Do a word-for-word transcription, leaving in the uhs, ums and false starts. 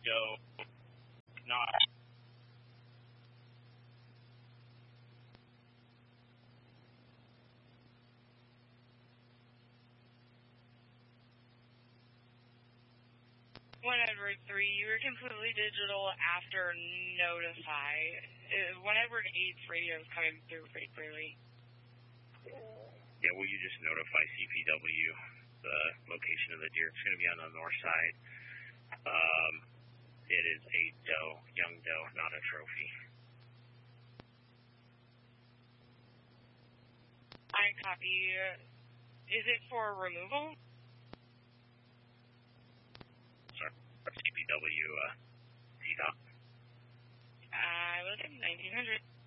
doe, not. One Edward three, you were completely digital after notify. Uh, One Edward eight's radio is coming through pretty clearly. Yeah, will you just notify C P W the location of the deer? It's going to be on the north side. Um, it is a doe, young doe, not a trophy. I copy. Is it for removal? Sorry, C P W, uh, D-Doc. I was in nineteen hundred.